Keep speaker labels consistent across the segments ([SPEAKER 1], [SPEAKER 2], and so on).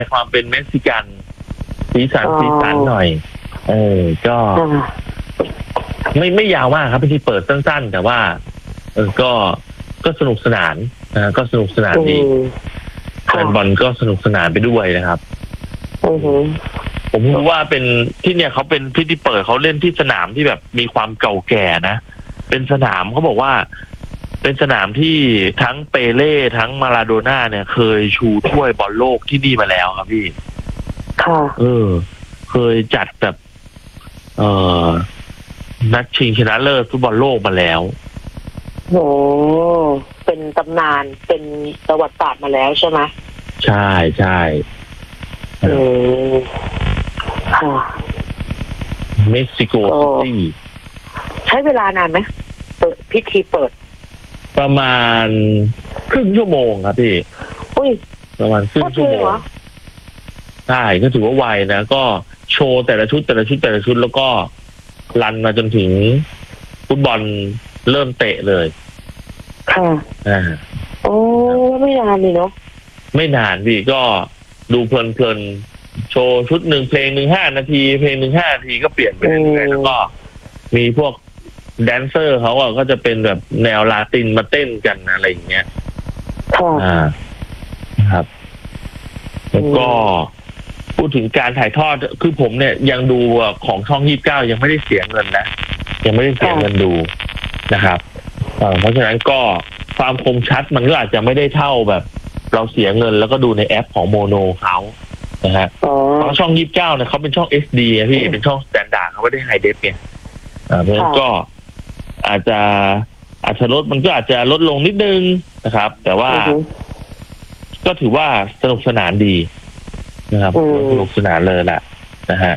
[SPEAKER 1] ความเป็นเม็กซิกันสีสันหน่อยก็ไม่ยาวมากครับที่เปิดสั้นๆแต่ว่าก็สนุกสนานก็สนุกสนานดีแฟนบอลก็สนุกสนานไปด้วยนะครับผมรู้ว่าเป็นที่เนี่ยเขาเป็นที่เปิดเขาเล่นที่สนามที่แบบมีความเก่าแก่นะเป็นสนามเขาบอกว่าเป็นสนามที่ทั้งเปเล่ทั้งมาราโดน่าเนี่ยเคยชูถ้วยบอลโลกที่นี่มาแล้วครับพี่
[SPEAKER 2] ค่ะ
[SPEAKER 1] เคยจัดแบบนัดชิงชนะเลิศฟุตบอลโลกมาแล้ว
[SPEAKER 2] โอ้เป็นตำนานเป็นประวัติศาสตร์มาแล้วใช่ไหม
[SPEAKER 1] ใช่ค่ะเม็กซิโกซิตี้
[SPEAKER 2] ใช้เวลานานไหมเปิดพิธีเปิด
[SPEAKER 1] ประมาณครึ่งชั่วโมงครับพี่ประมาณครึ่งชั่วโมงใช่ก็ถือว่าไวนะก็โชว์แต่ละชุดแล้วก็รันมาจนถึงฟุตบอลเริ่มเตะเลย
[SPEAKER 2] ค่ะโอ้ไม่นานเลยเนาะ
[SPEAKER 1] ไม่นานพี่ก็ดูเพลินโชว์ชุดหนึ่งเพลงหนึ่ง5 นาทีเพลงหนึ่ง5 นาทีก็เปลี่ยนไปเรื่อยๆแล้วก็มีพวกแดนเซอร์เขาก็จะเป็นแบบแนวลาตินมาเต้นกันอะไรอย่างเงี้ยครับแล้วก็พูดถึงการถ่ายทอดคือผมเนี่ยยังดูของช่อง29ยังไม่ได้เสียเงินนะยังไม่ได้เสียเงินดูนะครับเพราะฉะนั้นก็ความคมชัดมันก็อาจจะไม่ได้เท่าแบบเราเสียเงินแล้วก็ดูในแอปของโมโนเขานะฮะเพราะช่อง29เนี่ยเขาเป็นช่อง SD นะพี่เป็นช่องสแตนดาร์ดเขาไม่ได้ไฮเดฟเนี่ยเพราะฉะนั้นก็อาจจะลดมันก็อาจจะลดลงนิดนึงนะครับแต่ว่าก็ถือว่าสนุกสนานดีนะครับสนุกสนานเลยแหละนะฮะ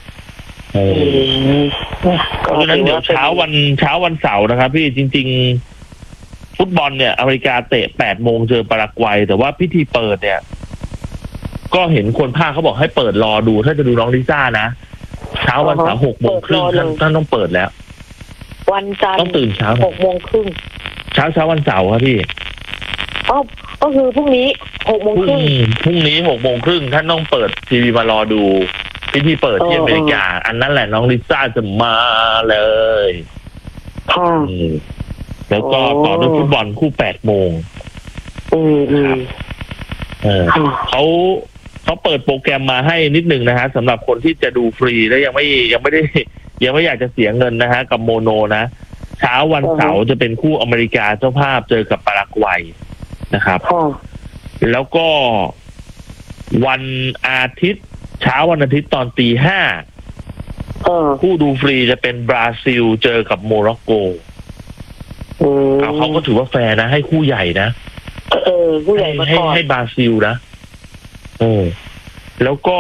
[SPEAKER 1] เพราะฉะนั้นเดี๋ยวเช้าวันเสาร์นะครับพี่จริงๆฟุตบอลเนี่ยอเมริกาเตะ8 โมงเจอปารากวัยแต่ว่าพิธีเปิดเนี่ยก็เห็นคนภาคเขาบอกให้เปิดรอดูถ้าจะดูน้องลิซ่านะเช้าวันเสาร์6 โมงครึ่งท่านต้องเปิดแล้ว
[SPEAKER 2] วันจันทร์
[SPEAKER 1] ต้องตื่นเช้า
[SPEAKER 2] 6 โมงครึ่ง
[SPEAKER 1] เช้าวันเสาร์ครับพี่
[SPEAKER 2] ก็คือพรุ่งนี้6 โมงครึ่ง
[SPEAKER 1] พรุ่งนี้6 โมงครึ่งท่านต้องเปิดทีวีมารอดูพิธีเปิดที่อเมริกาอันนั้นแหละน้องลิซ่าจะมาเลยแล้วก็ต่อด้วยฟุตบอลคู่8 โมงเขาเปิดโปรแกรมมาให้นิดนึงนะฮะสำหรับคนที่จะดูฟรีแล้วยังไม่อยากจะเสียเงินนะฮะกับโมโนนะเช้าวันเสาร์จะเป็นคู่อเมริกาเจ้าภาพเจอกับปารากวัยนะครับแล้วก็วันอาทิตย์เช้าวันอาทิตย์ตอนตี 5คู่ดูฟรีจะเป็นบราซิลเจอกับโมร็อกโกเขาก็ถือว่าแฟร์นะให้คู่ใหญ่นะ
[SPEAKER 2] คู่ใหญ่มาก่อน
[SPEAKER 1] ให้บราซิลนะแล้วก็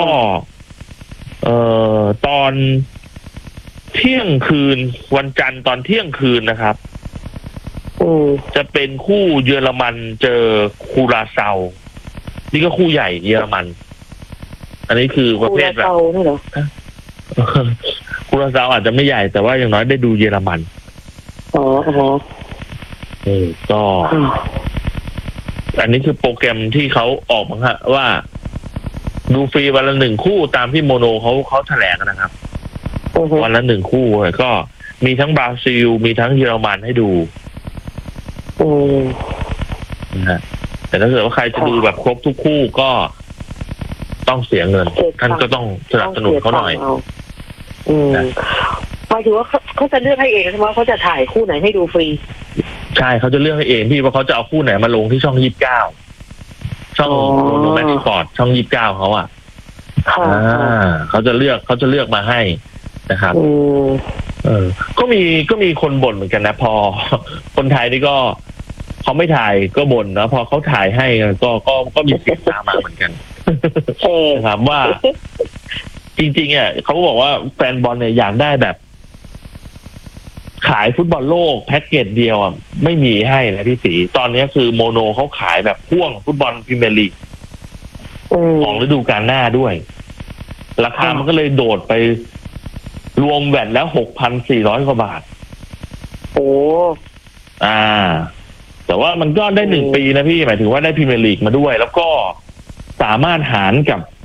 [SPEAKER 1] ตอนเที่ยงคืนวันจันทร์ตอนเที่ยงคืนนะครับจะเป็นคู่เยอรมันเจอคูราเซานี่ก็คู่ใหญ่เยอรมันอันนี้คือประเภทแบบคูราเซาอาจจะไม่ใหญ่แต่ว่าอย่างน้อยได้ดูเยอรมันก็อันนี้คือโปรแกรมที่เขาออกมาว่าดูฟรีวันละ1 คู่ตามที่โมโนเขาแถลงนะครับวันละ1 คู่ก็มีทั้งบราซิลมีทั้งเยอรมันให้ดูนะฮะแต่ถ้าเกิดว่าใครจะดูแบบครบทุกคู่ก็ต้องเสียเงินท่านก็ต้องสนับสนุนเขาหน่อย
[SPEAKER 2] หมายถึงว่าเขาจะเลือกให้เองใช่ไหมเขาจะถ่ายคู่ไหนให้ดูฟรี
[SPEAKER 1] ใช่เขาจะเลือกให้เองพี่ว่าเขาจะเอาคู่ไหนมาลงที่ช่อง29ช่องโมโนแม็กซ์สปอร์ตช่อง29เขาเขาจะเลือกมาให้นะครับก็มีคนบ่นเหมือนกันนะพอคนไทยนี่ก็เขาไม่ถ่ายก็บ่นนะพอเขาถ่ายให้ก็มีเสียงตามมาเหมือนกันนะครับว่าจริงๆเขาบอกว่าแฟนบอลเนี่ยอยากได้แบบขายฟุตบอลโลกแพ็กเกจเดียวไม่มีให้นะพี่ศรีตอนนี้คือโมโนเขาขายแบบพ่วงฟุตบอลพรีเมียร์ลีกของฤดูกาลหน้าด้วยราคามันก็เลยโดดไปรวมแวตแล้ว 6,400 กว่าบาทแต่ว่ามันก็ได้1 ปีนะพี่หมายถึงว่าได้พรีเมียร์ลีกมาด้วยแล้วก็สามารถหารกับ